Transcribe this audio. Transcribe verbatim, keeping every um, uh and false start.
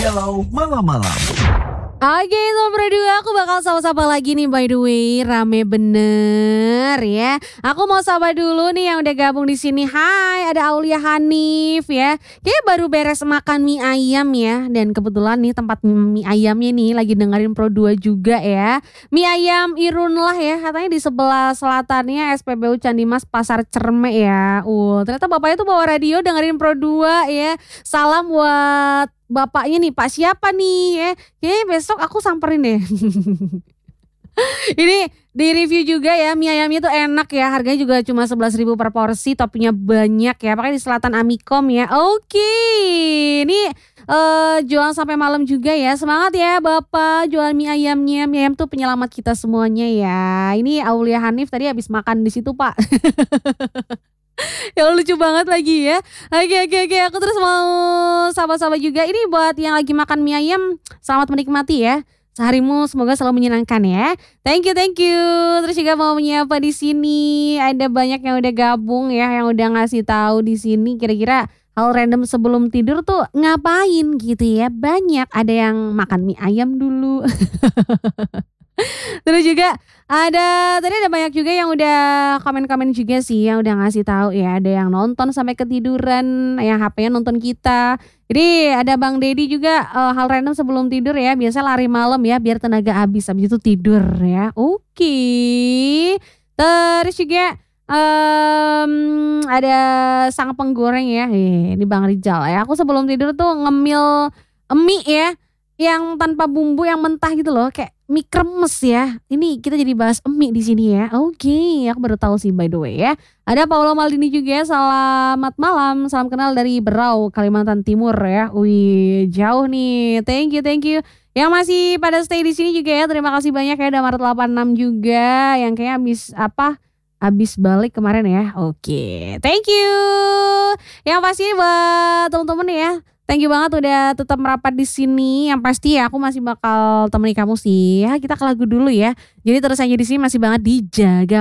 Galau Malam-Malam. Oke, Sobat dua, aku bakal sapa-sapa lagi nih, by the way, rame bener ya. Aku mau sapa dulu nih yang udah gabung di sini. Hai, ada Aulia Hanif ya. Kayaknya baru beres makan mie ayam ya. Dan kebetulan nih tempat mie ayamnya nih lagi dengerin Pro dua juga ya. Mie ayam Irun lah ya, katanya di sebelah selatannya S P B U Candi Mas Pasar Cerme ya. Uh, ternyata bapaknya tuh bawa radio dengerin Pro dua ya. Salam buat bapaknya nih, Pak siapa nih ya. Kayaknya besok aku samperin deh. Ini di review juga ya, mie ayamnya tuh enak ya. Harganya juga cuma sebelas ribu per porsi, toppingnya banyak ya. Pakai di Selatan Amikom ya. Oke. Ini uh, jualan sampai malam juga ya. Semangat ya Bapak jualan mie ayamnya. Mie ayam tuh penyelamat kita semuanya ya. Ini Aulia Hanif tadi habis makan di situ, Pak. Ya lucu banget lagi ya. Oke oke oke, aku terus mau sapa-sapa juga. Ini buat yang lagi makan mie ayam, selamat menikmati ya. Seharimu semoga selalu menyenangkan ya. Thank you thank you. Terus juga mau menyapa di sini. Ada banyak yang udah gabung ya, yang udah ngasih tahu di sini kira-kira hal random sebelum tidur tuh ngapain gitu ya. Banyak, ada yang makan mie ayam dulu. Terus juga ada tadi ada banyak juga yang udah komen-komen juga sih, yang udah ngasih tahu ya, ada yang nonton sampai ketiduran, yang H P-nya nonton kita. Jadi ada Bang Dedi juga uh, hal random sebelum tidur ya, biasa lari malam ya biar tenaga habis, habis itu tidur ya. Oke. Terus juga um, ada sang penggoreng ya, eh, ini Bang Rijal ya. Aku sebelum tidur tuh ngemil mie ya, yang tanpa bumbu, yang mentah gitu loh, kayak mie kremes ya. Ini kita jadi bahas mie di sini ya. Oke, aku baru tahu sih by the way ya. Ada Paulo Maldini juga, selamat malam, salam kenal dari Berau, Kalimantan Timur ya. Wih, jauh nih. Thank you, thank you. Yang masih pada stay di sini juga ya, terima kasih banyak ya. Ada Maret delapan enam juga, yang kayak habis apa? Habis balik kemarin ya. Oke, thank you. Yang pasti buat teman-teman ya. Thank you banget udah tetap merapat di sini. Yang pasti ya aku masih bakal temani kamu sih. Ya, kita ke lagu dulu ya. Jadi terus aja di sini masih banget dijaga